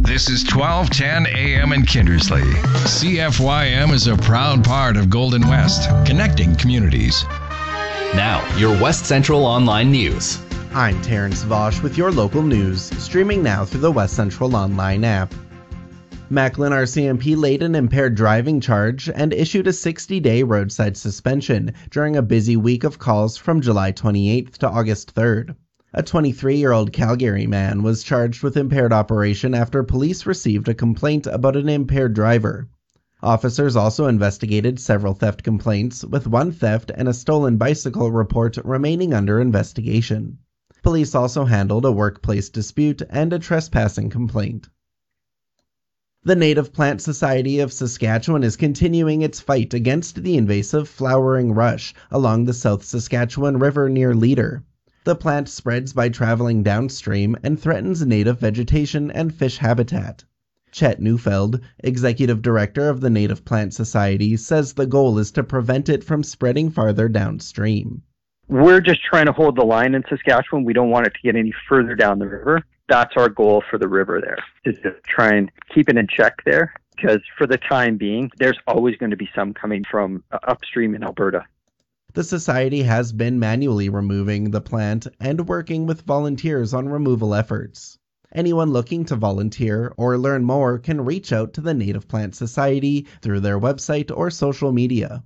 This is 1210 AM in Kindersley. CFYM is a proud part of Golden West, connecting communities. Now, your West Central Online News. I'm Terrence Vosch with your local news, streaming now through the West Central Online app. Macklin RCMP laid an impaired driving charge and issued a 60-day roadside suspension during a busy week of calls from July 28th to August 3rd. A 23-year-old Calgary man was charged with impaired operation after police received a complaint about an impaired driver. Officers also investigated several theft complaints, with one theft and a stolen bicycle report remaining under investigation. Police also handled a workplace dispute and a trespassing complaint. The Native Plant Society of Saskatchewan is continuing its fight against the invasive flowering rush along the South Saskatchewan River near Leader. The plant spreads by traveling downstream and threatens native vegetation and fish habitat. Chet Neufeld, executive director of the Native Plant Society, says the goal is to prevent it from spreading farther downstream. We're just trying to hold the line in Saskatchewan. We don't want it to get any further down the river. That's our goal for the river there, is to try and keep it in check there, because for the time being, there's always going to be some coming from upstream in Alberta. The Society has been manually removing the plant and working with volunteers on removal efforts. Anyone looking to volunteer or learn more can reach out to the Native Plant Society through their website or social media.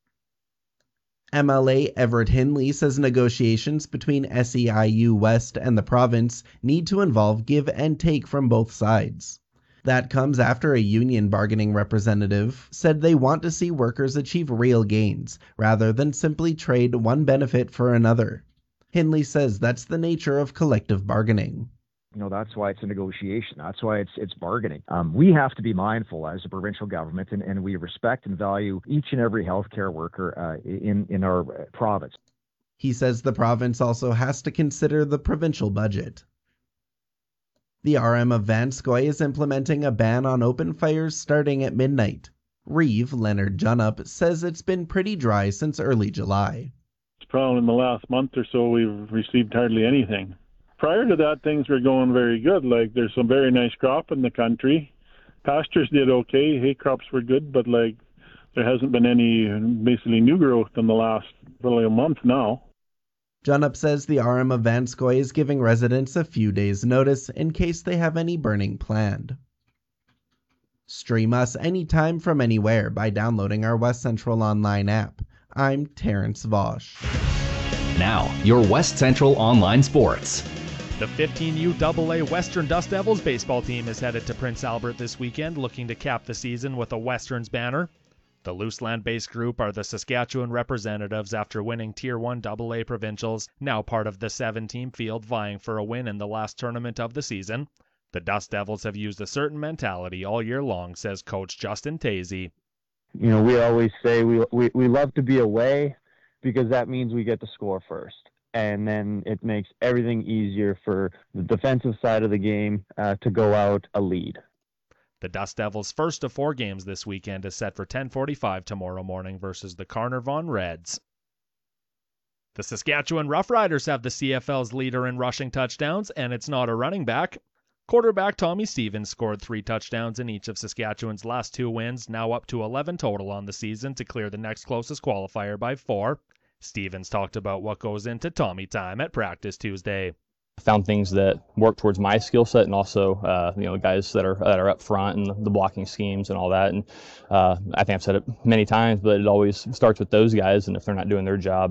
MLA Everett Hindley says negotiations between SEIU West and the province need to involve give and take from both sides. That comes after a union bargaining representative said they want to see workers achieve real gains, rather than simply trade one benefit for another. Hindley says that's the nature of collective bargaining. That's why it's a negotiation. That's why it's bargaining. We have to be mindful as a provincial government, and we respect and value each and every healthcare worker in our province. He says the province also has to consider the provincial budget. The RM of Vanscoy is implementing a ban on open fires starting at midnight. Reeve Leonard Junup says it's been pretty dry since early July. It's probably in the last month or so we've received hardly anything. Prior to that, things were going very good. Like, there's some very nice crop in the country. Pastures did okay. Hay crops were good, but there hasn't been any basically new growth in the last probably a month now. Junup says the RM of Vanscoy is giving residents a few days' notice in case they have any burning planned. Stream us anytime from anywhere by downloading our West Central Online app. I'm Terrence Vosch. Now, your West Central Online Sports. The 15U AA Western Dust Devils baseball team is headed to Prince Albert this weekend, looking to cap the season with a Westerns banner. The Luseland-based group are the Saskatchewan representatives after winning Tier 1 AA provincials, now part of the 7-team field vying for a win in the last tournament of the season. The Dust Devils have used a certain mentality all year long, says Coach Justin Tazy. We always say we love to be away because that means we get to score first. And then it makes everything easier for the defensive side of the game to go out a lead. The Dust Devils' first of 4 games this weekend is set for 10:45 tomorrow morning versus the Carnarvon Reds. The Saskatchewan Roughriders have the CFL's leader in rushing touchdowns, and it's not a running back. Quarterback Tommy Stevens scored 3 touchdowns in each of Saskatchewan's last 2 wins, now up to 11 total on the season to clear the next closest qualifier by 4. Stevens talked about what goes into Tommy time at practice Tuesday. Found things that work towards my skill set, and also guys that are up front and the blocking schemes and all that. And I think I've said it many times, but it always starts with those guys, and if they're not doing their job,